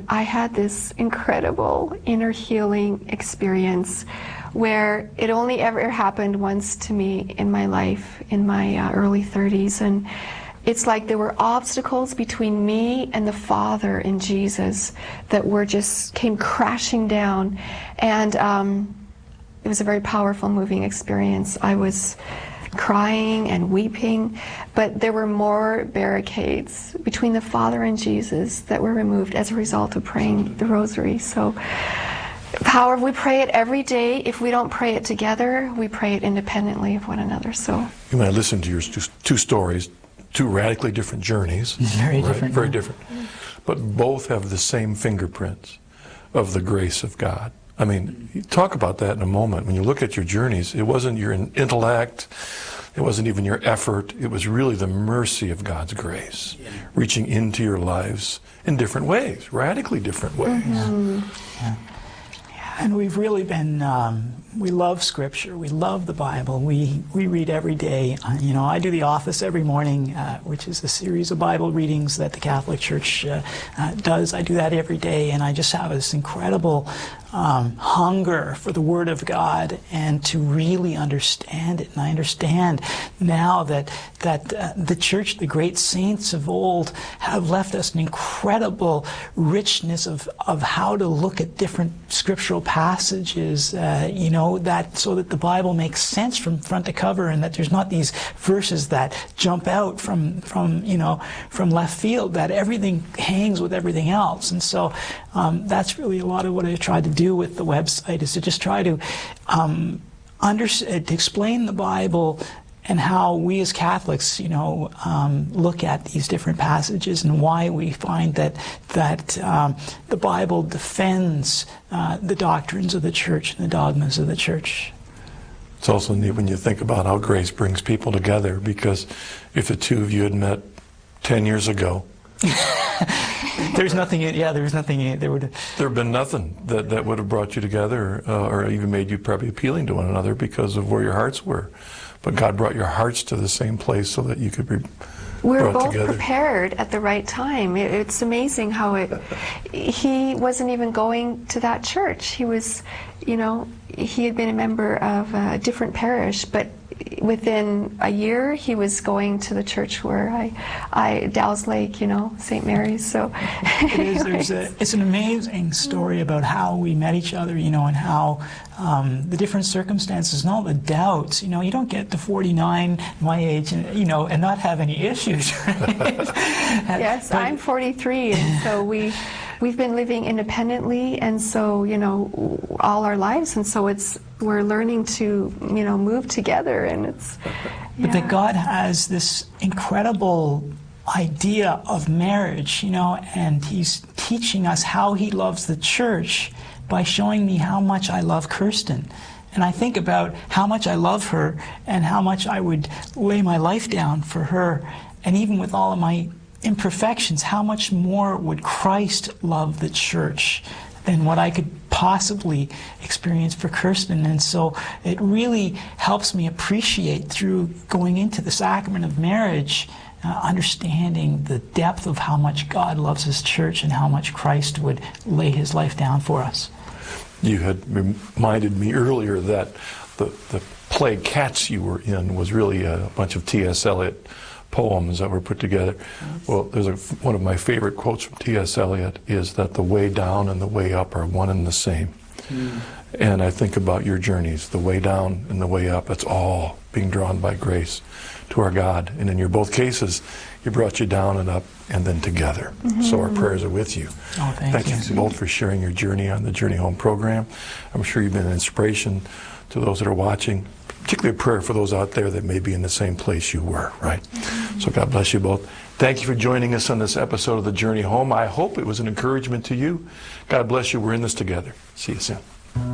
I had this incredible inner healing experience where it only ever happened once to me in my life, in my early 30s. And it's like there were obstacles between me and the Father in Jesus that came crashing down. And it was a very powerful, moving experience. I was crying and weeping, but there were more barricades between the Father and Jesus that were removed as a result of praying the Rosary. So, we pray it every day. If we don't pray it together, we pray it independently of one another. So, you might listen to your two stories, two radically different journeys. Very different. Very different. But both have the same fingerprints of the grace of God. I mean, you talk about that in a moment. When you look at your journeys, it wasn't your intellect, it wasn't even your effort, it was really the mercy of God's grace reaching into your lives in different ways, radically different ways. Mm-hmm. Yeah. And we've really been, we love Scripture, we love the Bible, we read every day. You know, I do the office every morning, which is a series of Bible readings that the Catholic Church does. I do that every day, and I just have this incredible hunger for the Word of God and to really understand it. And I understand now that the Church, the great saints of old, have left us an incredible richness of how to look at different scriptural passages, you know, that so that the Bible makes sense from front to cover, and that there's not these verses that jump out from left field, that everything hangs with everything else. And so that's really a lot of what I tried to do with the website, is to just try to to explain the Bible and how we as Catholics, you know, look at these different passages and why we find that the Bible defends the doctrines of the Church and the dogmas of the Church. It's also neat when you think about how grace brings people together, because if the two of you had met 10 years ago, there's nothing. Yeah, there was nothing. There would have been nothing that would have brought you together, or even made you probably appealing to one another because of where your hearts were. But God brought your hearts to the same place so that you could be we were brought both together. Prepared at the right time. It's amazing how he wasn't even going to that church. He was, you know, he had been a member of a different parish, but within a year he was going to the church where I Dow's Lake, you know, St. Mary's. So it's an amazing story about how we met each other, you know, and how the different circumstances and all the doubts. You know, you don't get to 49, my age, and, you know, and not have any issues. Right? Yes, but I'm 43, and so we've been living independently, and so, you know, all our lives, and so we're learning to, you know, move together, and it's. But that God has this incredible idea of marriage, you know, and He's teaching us how He loves the Church by showing me how much I love Kirsten. And I think about how much I love her and how much I would lay my life down for her. And even with all of my imperfections, how much more would Christ love the Church than what I could possibly experience for Kirsten? And so it really helps me appreciate, through going into the sacrament of marriage, understanding the depth of how much God loves His Church and how much Christ would lay His life down for us. You had reminded me earlier that the play Cats you were in was really a bunch of T.S. Eliot poems that were put together. Well, there's one of my favorite quotes from T.S. Eliot is that the way down and the way up are one and the same. And I think about your journeys, the way down and the way up, it's all being drawn by grace to our God. And in your both cases, He brought you down and up and then together. So our prayers are with you. Oh, thank you both for sharing your journey on the Journey Home program. I'm sure you've been an inspiration to those that are watching, particularly a prayer for those out there that may be in the same place you were, right? So God bless you both. Thank you for joining us on this episode of The Journey Home. I hope it was an encouragement to you. God bless you. We're in this together. See you soon.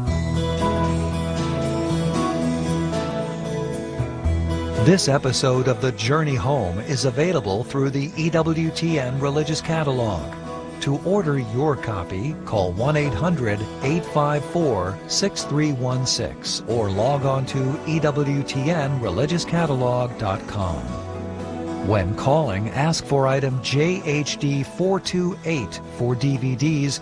This episode of The Journey Home is available through the EWTN Religious Catalog. To order your copy, call 1-800-854-6316 or log on to EWTNReligiousCatalog.com. When calling, ask for item JHD 428 for DVDs